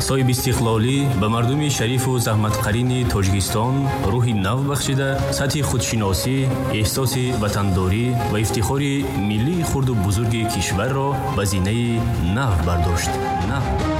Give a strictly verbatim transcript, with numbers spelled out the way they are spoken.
соҳиб истиқлолӣ ба мардуми шарифу заҳматқарини тоҷикистон рӯҳи нав бахшида, сатҳи худшиносӣ, эҳсоси ватандорӣ ва ифтихори миллии хурду бузурги кишварро ба зинаи нав бардошт. Нав